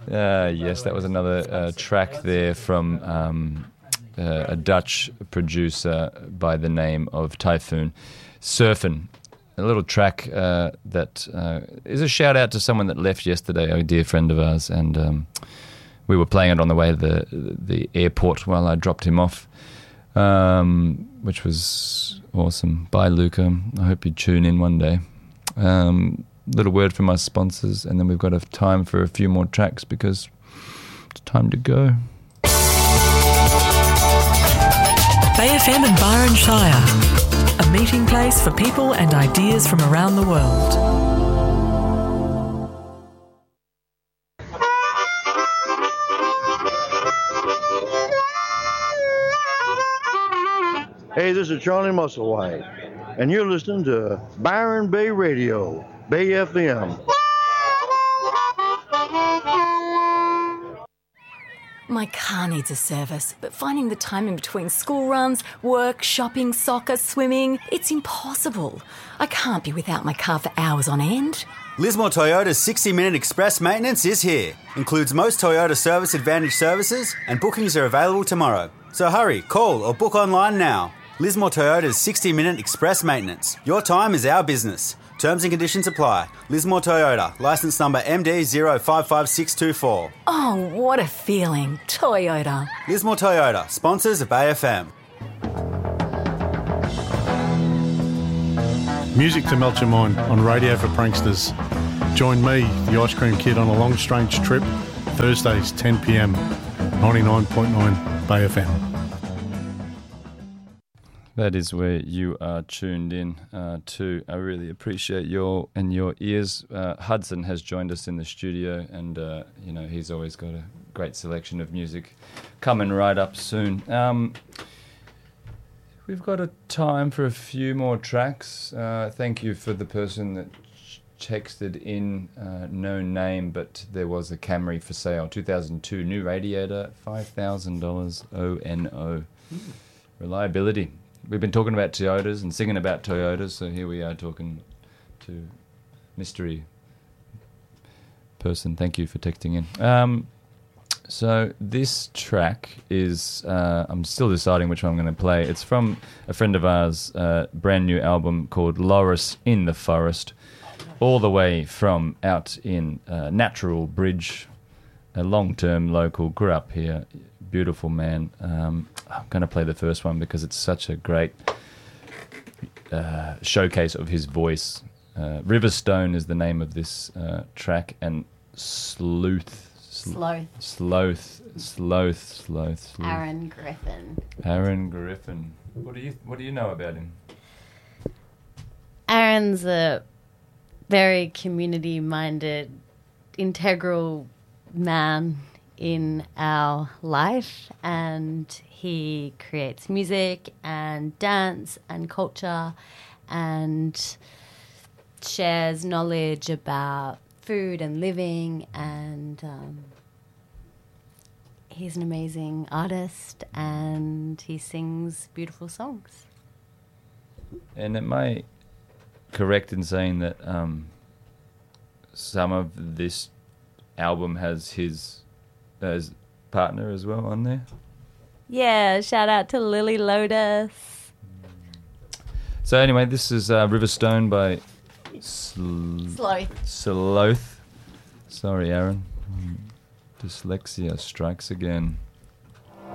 Yes, that was another track there from a Dutch producer by the name of Typhoon. Surfin'. A little track that is a shout out to someone that left yesterday, a dear friend of ours, and we were playing it on the way to the airport while I dropped him off, which was awesome. Bye, Luca. I hope you tune in one day. Little word from our sponsors, and then we've got time for a few more tracks because it's time to go. Bay FM and Byron Shire, a meeting place for people and ideas from around the world. Hey, this is Charlie Musselwhite, and you're listening to Byron Bay Radio, Bay FM. My car needs a service, but finding the time in between school runs, work, shopping, soccer, swimming, it's impossible. I can't be without my car for hours on end. Lismore Toyota's 60-minute express maintenance is here. Includes most Toyota Service Advantage services, and bookings are available tomorrow. So hurry, call or book online now. Lismore Toyota's 60-minute express maintenance. Your time is our business. Terms and conditions apply. Lismore Toyota, licence number MD055624. Oh, what a feeling. Toyota. Lismore Toyota, sponsors of Bay FM. Music to melt your mind on Radio for Pranksters. Join me, the Ice Cream Kid, on a long strange trip, Thursdays 10 p.m, 99.9 Bay FM. That is where you are tuned in to. I really appreciate your ears. Hudson has joined us in the studio, and he's always got a great selection of music coming right up soon. We've got a time for a few more tracks. Thank you for the person that texted in, no name, but there was a Camry for sale, 2002, new radiator, $5,000, ONO. Reliability. We've been talking about Toyotas and singing about Toyotas, so here we are talking to mystery person. Thank you for texting in. So this track is, I'm still deciding which one I'm going to play. It's from a friend of ours, brand new album called Loris in the Forest, all the way from out in Natural Bridge, a long-term local, grew up here, beautiful man. I'm going to play the first one because it's such a great showcase of his voice. Riverstone is the name of this track, and Sloth. Aaron Griffin. What do you know about him? Aaron's a very community-minded, integral man in our life, and he creates music and dance and culture and shares knowledge about food and living, and he's an amazing artist and he sings beautiful songs. And am I correct in saying that some of this album has his as partner as well on there? Yeah, shout out to Lily Lotus. So anyway, this is Riverstone by Sloth. Sorry, Aaron. Dyslexia strikes again.